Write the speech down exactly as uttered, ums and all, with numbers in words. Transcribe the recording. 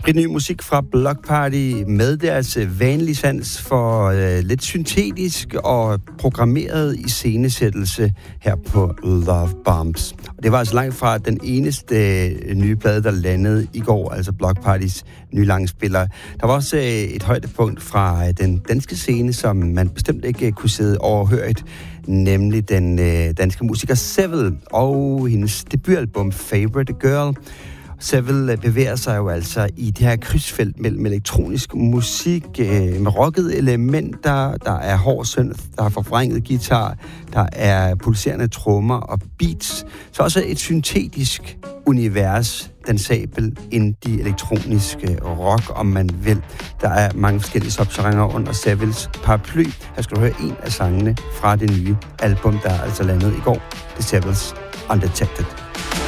Lidt ny musik fra Bloc Party med deres vanlige sans for øh, lidt syntetisk og programmeret iscenesættelse her på Love Bombs. Og det var altså langt fra den eneste øh, nye plade, der landede i går, altså Bloc Partys nye langspiller. Der var også øh, et højdepunkt fra øh, den danske scene, som man bestemt ikke øh, kunne sidde overhørt, nemlig den øh, danske musiker Seville og hendes debutalbum Favorite Girl. Seville bevæger sig jo altså i det her krydsfelt mellem elektronisk musik øh, med rockede elementer, der er hård synth, der er forvrænget guitar, der er pulserende trommer og beats, så også et syntetisk univers, dansabel, indie, elektronisk rock, om man vil. Der er mange forskellige subgenrer under Sevilles paraply. Her skal du høre en af sangene fra det nye album, der er altså landet i går. Det er Sevilles Undetected.